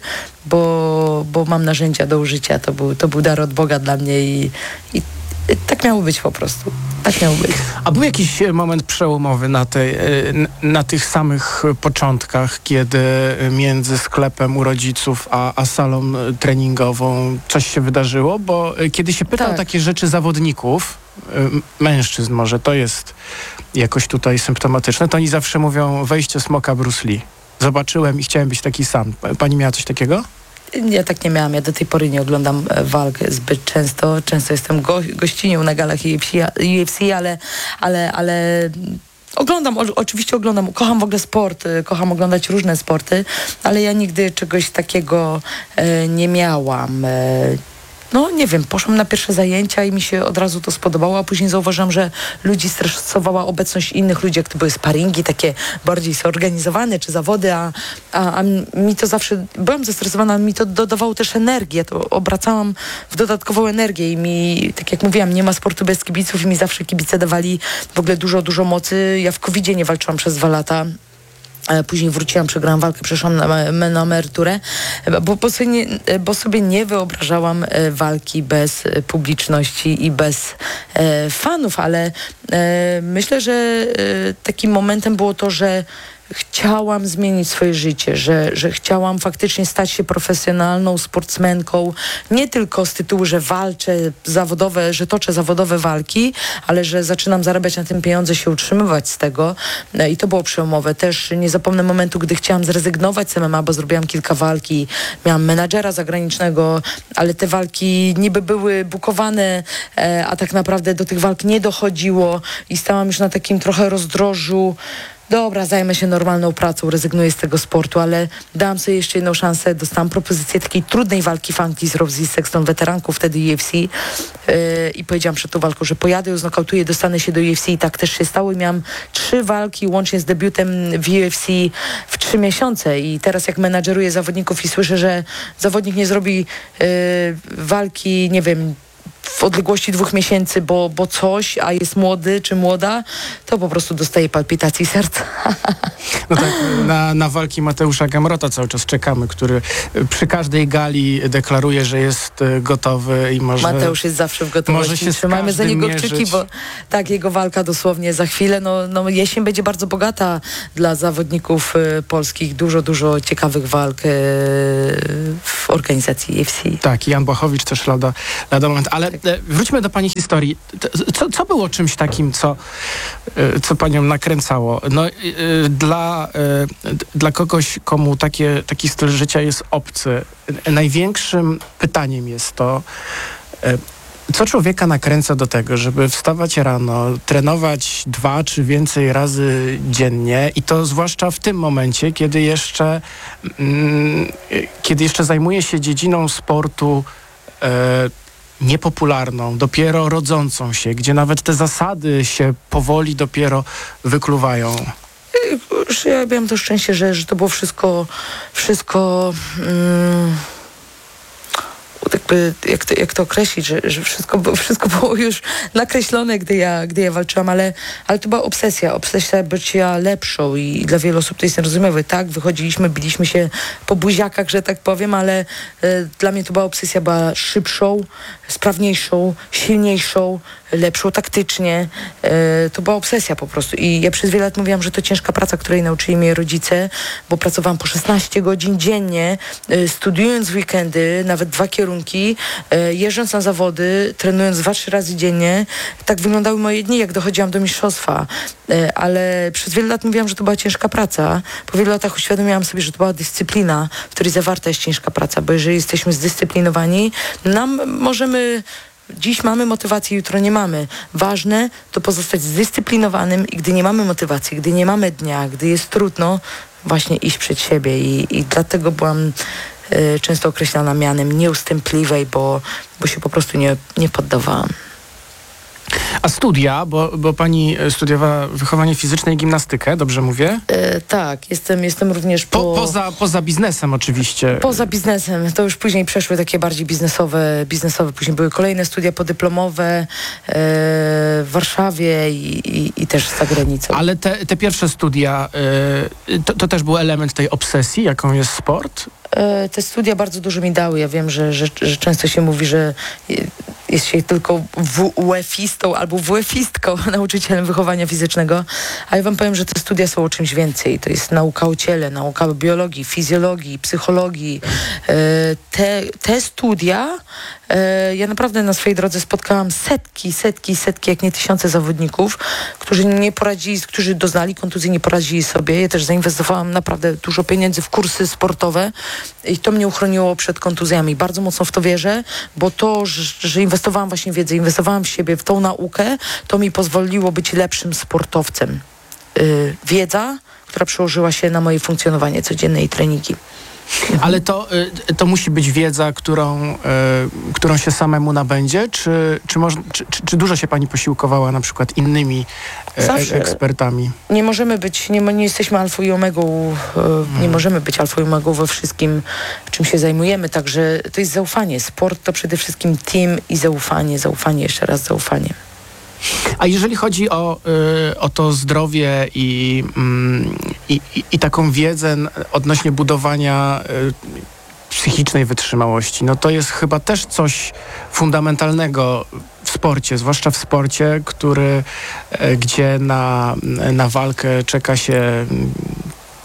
bo, bo mam narzędzia do użycia. To był, to był dar od Boga dla mnie i, i tak miało być po prostu. Tak miało być. A był jakiś moment przełomowy na, tej, na tych samych początkach, kiedy między sklepem u rodziców a, a salą treningową coś się wydarzyło? Bo kiedy się pyta Tak. o takie rzeczy zawodników, mężczyzn może, to jest jakoś tutaj symptomatyczne, to oni zawsze mówią wejście smoka Bruce Lee. Zobaczyłem i chciałem być taki sam. Pani miała coś takiego? Ja tak nie miałam. Ja do tej pory nie oglądam e, walk zbyt często. Często jestem go, gościnią na galach U F C, U F C ale, ale, ale oglądam, o, oczywiście oglądam. Kocham w ogóle sport, e, kocham oglądać różne sporty, ale ja nigdy czegoś takiego e, nie miałam. E, no nie wiem, poszłam na pierwsze zajęcia i mi się od razu to spodobało, a później zauważyłam, że ludzi stresowała obecność innych ludzi, jak to były sparingi, takie bardziej zorganizowane, czy zawody, a, a, a mi to zawsze, byłam zestresowana, ale mi to dodawało też energię, ja to obracałam w dodatkową energię i mi, tak jak mówiłam, nie ma sportu bez kibiców i mi zawsze kibice dawali w ogóle dużo, dużo mocy. Ja w kowidzie nie walczyłam przez dwa lata. Później wróciłam, przegrałam walkę, przeszłam na, na emeryturę, bo, bo, sobie nie, bo sobie nie wyobrażałam walki bez publiczności i bez e, fanów, ale e, myślę, że e, takim momentem było to, że chciałam zmienić swoje życie, że, że chciałam faktycznie stać się profesjonalną sportsmenką, nie tylko z tytułu, że walczę zawodowe, że toczę zawodowe walki, ale że zaczynam zarabiać na tym pieniądze, się utrzymywać z tego. I to było przełomowe. Też nie zapomnę momentu, gdy chciałam zrezygnować z M M A, bo zrobiłam kilka walki, miałam menadżera zagranicznego, ale te walki niby były bukowane, a tak naprawdę do tych walk nie dochodziło i stałam już na takim trochę rozdrożu. Dobra, zajmę się normalną pracą, rezygnuję z tego sportu, ale dałam sobie jeszcze jedną szansę. Dostałam propozycję takiej trudnej walki Funky z Rosie Sexton, weteranką wtedy U F C yy, i powiedziałam przed tą walką, że pojadę, ją znokautuję, dostanę się do U F C i tak też się stało i miałam trzy walki łącznie z debiutem w U F C w trzy miesiące i teraz jak menadżeruję zawodników i słyszę, że zawodnik nie zrobi yy, walki, nie wiem, w odległości dwóch miesięcy, bo, bo coś, a jest młody czy młoda, to po prostu dostaje palpitacji serca. No tak, na, na walki Mateusza Gamrota cały czas czekamy, który przy każdej gali deklaruje, że jest gotowy i może... Mateusz jest zawsze w gotowości. Może się Trzymajmy za niego mierzyć. kciuki, bo tak, jego walka dosłownie za chwilę. No, no jesień będzie bardzo bogata dla zawodników y, polskich. Dużo, dużo ciekawych walk y, w organizacji U F C. Tak, Jan Błachowicz też lada, lada moment. Ale tak. Wróćmy do pani historii. Co, co było czymś takim, co, co panią nakręcało? No, dla, dla kogoś, komu takie, taki styl życia jest obcy, największym pytaniem jest to, co człowieka nakręca do tego, żeby wstawać rano, trenować dwa czy więcej razy dziennie i to zwłaszcza w tym momencie, kiedy jeszcze, mm, kiedy jeszcze zajmuje się dziedziną sportu e, niepopularną, dopiero rodzącą się, gdzie nawet te zasady się powoli dopiero wykluwają. Ja miałam to szczęście, że, że to było wszystko, wszystko... Mm, jakby, jak, to, jak to określić, że, że wszystko, było, wszystko było już nakreślone, gdy ja, gdy ja walczyłam, ale, ale to była obsesja, obsesja bycia lepszą i dla wielu osób to jest niezrozumiałe. Tak, wychodziliśmy, biliśmy się po buziakach, że tak powiem, ale e, dla mnie to była obsesja, była szybszą, sprawniejszą, silniejszą, lepszą taktycznie. E, to była obsesja po prostu i ja przez wiele lat mówiłam, że to ciężka praca, której nauczyli mnie rodzice, bo pracowałam po szesnaście godzin dziennie, e, studiując w weekendy, nawet dwa kierunki, e, jeżdżąc na zawody, trenując dwa, trzy razy dziennie. Tak wyglądały moje dni, jak dochodziłam do mistrzostwa. E, ale przez wiele lat mówiłam, że to była ciężka praca. Po wielu latach uświadomiłam sobie, że to była dyscyplina, w której zawarta jest ciężka praca, bo jeżeli jesteśmy zdyscyplinowani, nam możemy... Dziś mamy motywację, jutro nie mamy. Ważne to pozostać zdyscyplinowanym i gdy nie mamy motywacji, gdy nie mamy dnia, gdy jest trudno, właśnie iść przed siebie i, i dlatego byłam y, często określana mianem nieustępliwej, bo, bo się po prostu nie, nie poddawałam. A studia, bo, bo pani studiowała wychowanie fizyczne i gimnastykę, dobrze mówię? E, tak, jestem, jestem również po... po... Poza, poza biznesem oczywiście. Poza biznesem. To już później przeszły takie bardziej biznesowe, biznesowe. Później były kolejne studia podyplomowe e, w Warszawie i, i, i też za granicą. Ale te, te pierwsze studia, e, to, to też był element tej obsesji, jaką jest sport? E, te studia bardzo dużo mi dały. Ja wiem, że, że, że często się mówi, że jest się tylko W U F-istą albo W F-istką, nauczycielem wychowania fizycznego, a ja wam powiem, że te studia są o czymś więcej. To jest nauka o ciele, nauka o biologii, fizjologii, psychologii. E, te, te studia, e, ja naprawdę na swojej drodze spotkałam setki, setki, setki, jak nie tysiące zawodników, którzy nie poradzili, którzy doznali kontuzji, nie poradzili sobie. Ja też zainwestowałam naprawdę dużo pieniędzy w kursy sportowe i to mnie uchroniło przed kontuzjami. Bardzo mocno w to wierzę, bo to, że, że inwestowałam właśnie w wiedzę, inwestowałam w siebie, w tą naukę, to mi pozwoliło być lepszym sportowcem. Yy, wiedza, która przełożyła się na moje funkcjonowanie codzienne i treningi. Ale to, to musi być wiedza, którą, y, którą się samemu nabędzie, czy, czy, moż, czy, czy, czy dużo się pani posiłkowała na przykład innymi e, ekspertami? Nie możemy być, nie, nie jesteśmy alfą i omegą, y, hmm. nie możemy być alfą i omegą we wszystkim, czym się zajmujemy, także to jest zaufanie. Sport to przede wszystkim team i zaufanie, zaufanie, jeszcze raz zaufanie. A jeżeli chodzi o, y, o to zdrowie i, mm, i, i, i taką wiedzę odnośnie budowania y, psychicznej wytrzymałości, no to jest chyba też coś fundamentalnego w sporcie, zwłaszcza w sporcie, który, y, gdzie na, na walkę czeka się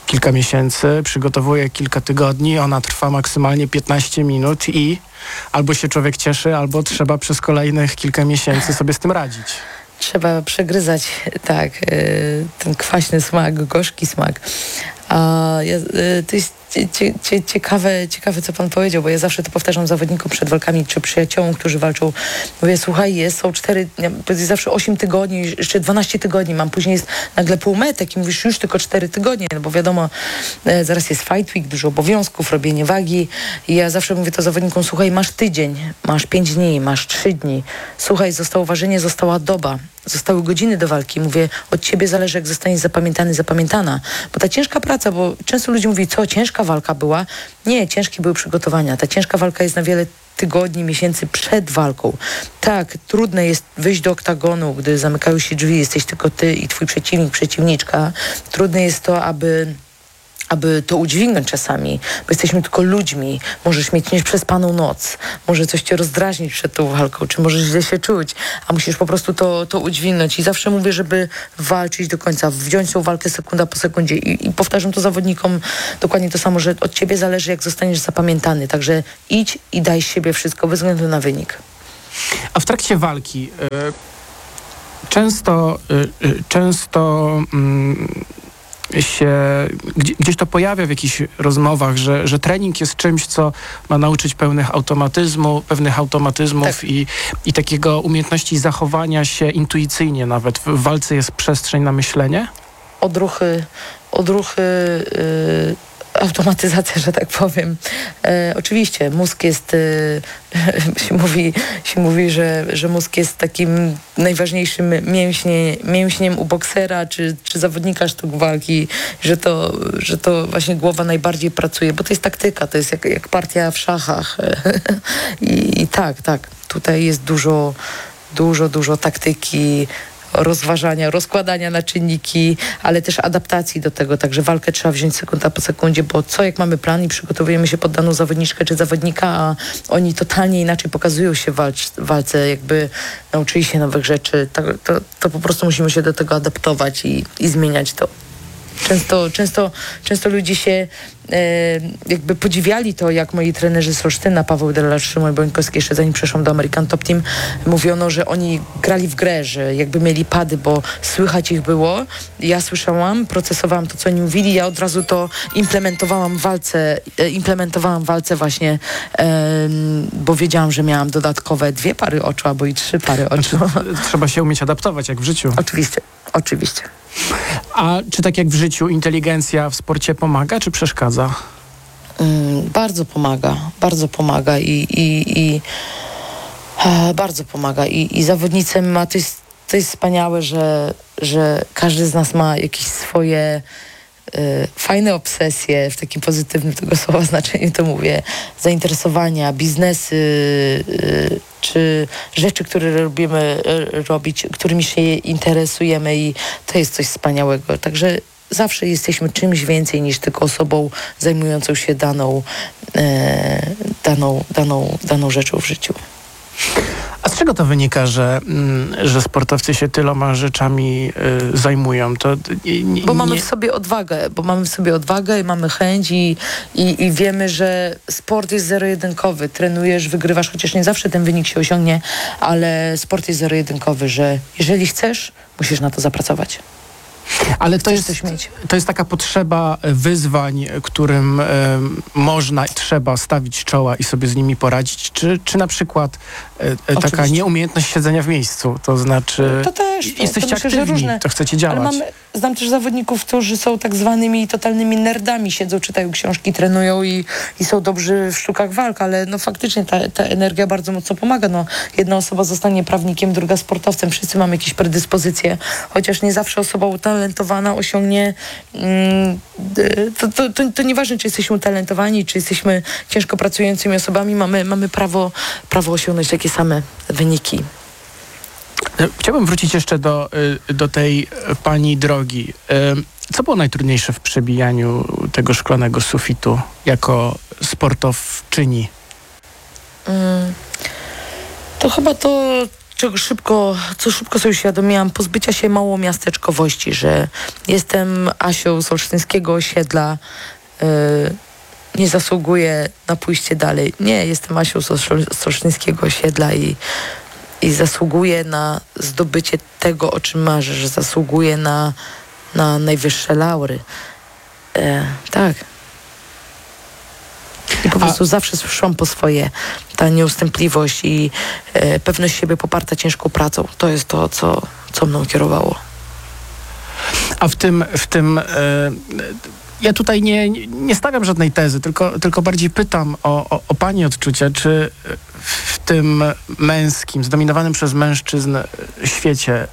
kilka miesięcy, przygotowuje kilka tygodni, ona trwa maksymalnie piętnaście minut i albo się człowiek cieszy, albo trzeba przez kolejnych kilka miesięcy sobie z tym radzić. Trzeba przegryzać, tak, ten kwaśny smak, gorzki smak. A ja, to jest cie, cie, ciekawe, ciekawe, co pan powiedział, bo ja zawsze to powtarzam zawodnikom przed walkami, czy przyjaciołom, którzy walczą. Mówię, słuchaj, jest, są cztery, jest zawsze osiem tygodni, jeszcze dwanaście tygodni mam, później jest nagle półmetek i mówisz, już tylko cztery tygodnie, no bo wiadomo, zaraz jest fight week, dużo obowiązków, robienie wagi i ja zawsze mówię to zawodnikom, słuchaj, masz tydzień, masz pięć dni, masz trzy dni, słuchaj, zostało ważenie, została doba, zostały godziny do walki. Mówię, od ciebie zależy, jak zostaniesz zapamiętany, zapamiętana. Bo ta ciężka praca, bo często ludzie mówią, co, ciężka walka była? Nie, ciężkie były przygotowania. Ta ciężka walka jest na wiele tygodni, miesięcy przed walką. Tak, trudne jest wyjść do oktagonu, gdy zamykają się drzwi, jesteś tylko ty i twój przeciwnik, przeciwniczka. Trudne jest to, aby... aby to udźwignąć czasami, bo jesteśmy tylko ludźmi. Możesz mieć nieprzespaną noc, może coś cię rozdrażnić przed tą walką, czy możesz źle się czuć, a musisz po prostu to, to udźwignąć. I zawsze mówię, żeby walczyć do końca, wziąć tą walkę sekunda po sekundzie. I, i powtarzam to zawodnikom dokładnie to samo, że od ciebie zależy, jak zostaniesz zapamiętany. Także idź i daj z siebie wszystko, bez względu na wynik. A w trakcie walki y, często, y, y, często y, się gdzieś to pojawia w jakichś rozmowach, że, że trening jest czymś, co ma nauczyć pełnych automatyzmu, pewnych automatyzmów tak. i, i takiego umiejętności zachowania się intuicyjnie nawet. W walce jest przestrzeń na myślenie? Odruchy, odruchy, yy, automatyzacja, że tak powiem. E, oczywiście mózg jest, e, się mówi, się mówi że, że mózg jest takim najważniejszym mięśnie, mięśniem u boksera czy, czy zawodnika sztuk walki, że to, że to właśnie głowa najbardziej pracuje, bo to jest taktyka, to jest jak, jak partia w szachach. I, I tak, tak, tutaj jest dużo, dużo, dużo taktyki, rozważania, rozkładania na czynniki, ale też adaptacji do tego, także walkę trzeba wziąć sekunda po sekundzie, bo co jak mamy plan i przygotowujemy się pod daną zawodniczkę czy zawodnika, a oni totalnie inaczej pokazują się walcz, w walce, jakby nauczyli się nowych rzeczy, to, to, to po prostu musimy się do tego adaptować i, i zmieniać to. Często, często, często ludzie się e, jakby podziwiali to, jak moi trenerzy z Olsztyna, Paweł Delacz, Szymon Bońkowski, jeszcze zanim przeszłam do American Top Team, mówiono, że oni grali w grę, że jakby mieli pady, bo słychać ich było. Ja słyszałam, procesowałam to, co oni mówili, ja od razu to implementowałam w walce, e, implementowałam w walce właśnie, e, bo wiedziałam, że miałam dodatkowe dwie pary oczu, albo i trzy pary oczu. Znaczy, trzeba się umieć adaptować, jak w życiu. Oczywiście, oczywiście. A czy tak jak w życiu inteligencja w sporcie pomaga, czy przeszkadza? Mm, bardzo pomaga, bardzo pomaga i, i, i e, bardzo pomaga i, i zawodnicy ma, to jest, to jest wspaniałe, że, że każdy z nas ma jakieś swoje e, fajne obsesje, w takim pozytywnym tego słowa znaczeniu to mówię, zainteresowania, biznesy, e, czy rzeczy, które lubimy robić, którymi się interesujemy i to jest coś wspaniałego. Także zawsze jesteśmy czymś więcej niż tylko osobą zajmującą się daną, e, daną, daną, daną rzeczą w życiu. A z czego to wynika, że, że sportowcy się tyloma rzeczami y, zajmują? To, y, nie, bo mamy w sobie odwagę, bo mamy w sobie odwagę i mamy chęć i, i, i wiemy, że sport jest zero-jedynkowy. Trenujesz, wygrywasz, chociaż nie zawsze ten wynik się osiągnie, ale sport jest zero-jedynkowy, że jeżeli chcesz, musisz na to zapracować. Ale to jest, coś mieć. to jest taka potrzeba wyzwań, którym y, można i trzeba stawić czoła i sobie z nimi poradzić, czy, czy na przykład y, y, taka nieumiejętność siedzenia w miejscu, to znaczy to też, to, jesteście to myślę, aktywni, że różne, to chcecie działać. Ale mamy, znam też zawodników, którzy są tak zwanymi totalnymi nerdami, siedzą, czytają książki, trenują i, i są dobrzy w sztukach walk, ale no faktycznie ta, ta energia bardzo mocno pomaga. No, jedna osoba zostanie prawnikiem, druga sportowcem, wszyscy mamy jakieś predyspozycje, chociaż nie zawsze osoba utalentowana osiągnie mm, to, to, to, to nieważne, czy jesteśmy utalentowani, czy jesteśmy ciężko pracującymi osobami, mamy, mamy prawo, prawo osiągnąć takie same wyniki. Chciałbym wrócić jeszcze do, do tej pani drogi. Co było najtrudniejsze w przebijaniu tego szklanego sufitu jako sportowczyni? Mm, to chyba to, czego szybko, co szybko sobie uświadomiłam, pozbycia się małomiasteczkowości, że jestem Asią z olsztyńskiego osiedla, yy, nie zasługuję na pójście dalej. Nie, jestem Asią z Olsz- z olsztyńskiego osiedla i, i zasługuję na zdobycie tego, o czym marzę, że zasługuję na, na najwyższe laury. E, tak. I po prostu zawsze szłam po swoje. Ta nieustępliwość i e, pewność siebie poparta ciężką pracą. To jest to, co, co mną kierowało. A w tym, w tym e, ja tutaj nie, nie stawiam żadnej tezy, tylko, tylko bardziej pytam o, o, o pani odczucia, czy w tym męskim, zdominowanym przez mężczyzn świecie e,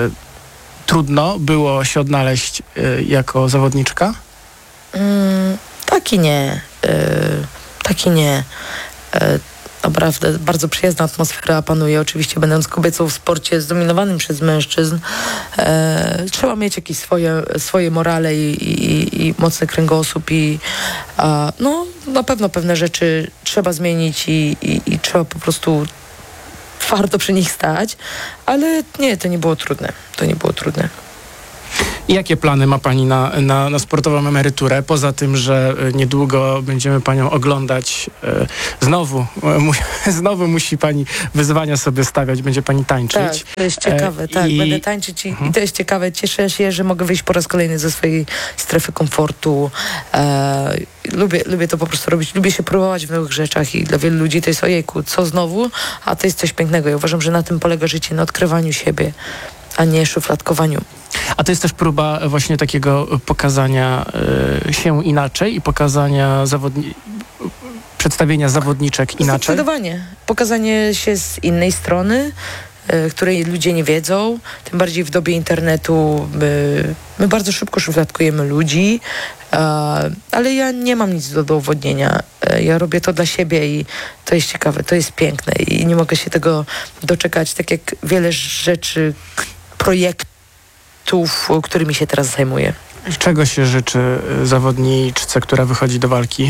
trudno było się odnaleźć e, jako zawodniczka? Mm, tak i nie. E, tak i nie. E, Naprawdę bardzo przyjazna atmosfera panuje. Oczywiście będąc kobiecą w sporcie zdominowanym przez mężczyzn, e, trzeba mieć jakieś swoje, swoje morale i, i, i mocny kręgosłup i a, no na pewno pewne rzeczy trzeba zmienić i, i, i trzeba po prostu twardo przy nich stać, ale nie, to nie było trudne. To nie było trudne. I jakie plany ma pani na, na, na sportową emeryturę? Poza tym, że e, niedługo będziemy panią oglądać. E, znowu, e, mu, znowu musi pani wyzwania sobie stawiać, będzie pani tańczyć. Tak, to jest ciekawe, E, tak, i- będę tańczyć i, Mhm. i to jest ciekawe. Cieszę się, że mogę wyjść po raz kolejny ze swojej strefy komfortu. E, lubię, lubię to po prostu robić, lubię się próbować w nowych rzeczach i dla wielu ludzi to jest ojejku, co znowu? A to jest coś pięknego. Ja uważam, że na tym polega życie, na odkrywaniu siebie, a nie szufladkowaniu. A to jest też próba właśnie takiego pokazania e, się inaczej i pokazania zawodni- przedstawienia zawodniczek inaczej. Zdecydowanie. Pokazanie się z innej strony, y, której ludzie nie wiedzą, tym bardziej w dobie internetu. My, my bardzo szybko szufladkujemy ludzi, e, ale ja nie mam nic do udowodnienia. E, ja robię to dla siebie i to jest ciekawe, to jest piękne i nie mogę się tego doczekać, tak jak wiele rzeczy, k- projektów, którymi się teraz zajmuję. Czego się życzy e, zawodniczce, która wychodzi do walki?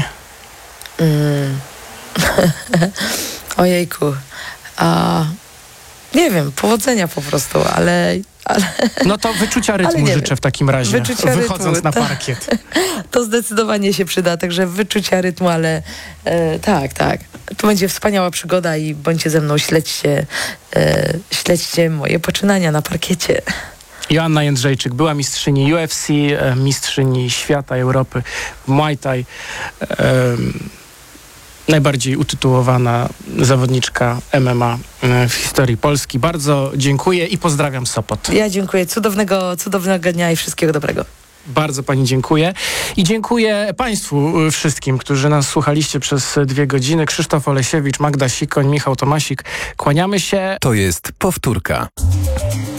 Mm. Ojejku. A, nie wiem, powodzenia po prostu, ale, ale No to wyczucia Ale rytmu nie życzę wiem. w takim razie, Wyczucia wychodząc rytmu, na tak. parkiet. to zdecydowanie się przyda, także wyczucia rytmu, ale e, tak, tak. To będzie wspaniała przygoda i bądźcie ze mną, śledźcie, e, śledźcie moje poczynania na parkiecie. Joanna Jędrzejczyk była mistrzyni U F C, e, mistrzyni świata, Europy w Muay Thai. em, najbardziej utytułowana zawodniczka M M A e, w historii Polski. Bardzo dziękuję i pozdrawiam Sopot. Ja dziękuję. Cudownego, cudownego dnia i wszystkiego dobrego. Bardzo pani dziękuję. I dziękuję państwu y, wszystkim, którzy nas słuchaliście przez dwie godziny. Krzysztof Olesiewicz, Magda Sikoń, Michał Tomasik. Kłaniamy się. To jest powtórka.